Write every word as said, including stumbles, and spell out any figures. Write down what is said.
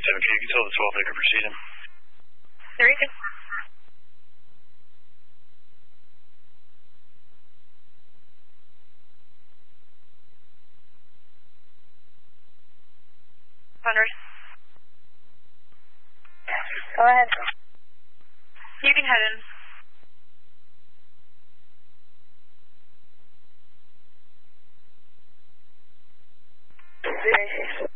seven, can you tell the twelve they can proceed him? There you go. Hundred. Go ahead. You can head in. Very safe.